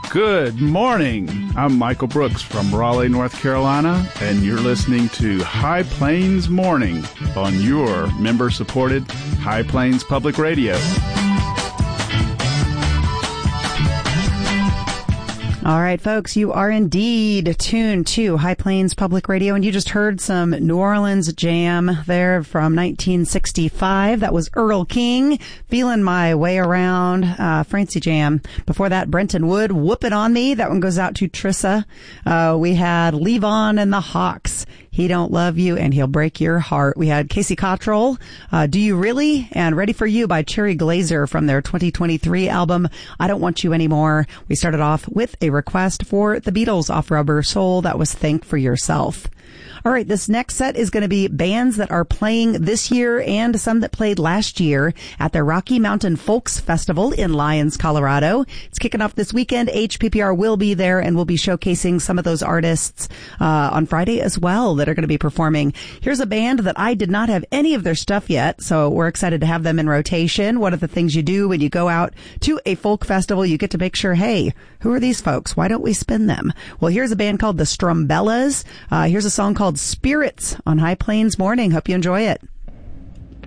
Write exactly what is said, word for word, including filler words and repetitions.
Good morning. I'm Michael Brooks from Raleigh, North Carolina, and you're listening to High Plains Morning on your member-supported High Plains Public Radio. All right, folks, you are indeed tuned to High Plains Public Radio, and you just heard some New Orleans jam there from nineteen sixty-five. That was Earl King, Feeling My Way Around, uh, Francie Jam. Before that, Brenton Wood, Whoop It On Me. That one goes out to Trissa. Uh, we had Levon and the Hawks, He Don't Love You and He'll Break Your Heart. We had Casey Cottrell, uh, Do You Really? And Ready for You by Cherry Glazer from their twenty twenty-three album, I Don't Want You Anymore. We started off with a request for the Beatles off Rubber Soul. That was Think for Yourself. All right, this next set is going to be bands that are playing this year and some that played last year at the Rocky Mountain Folks Festival in Lyons, Colorado. It's kicking off this weekend. H P P R will be there, and we'll be showcasing some of those artists uh, on Friday as well that are going to be performing. Here's a band that I did not have any of their stuff yet, so we're excited to have them in rotation. One of the things you do when you go out to a folk festival, you get to make sure, hey, who are these folks? Why don't we spin them? Well, here's a band called the Strumbellas. Uh, here's a song called Spirits on High Plains Morning. Hope you enjoy it.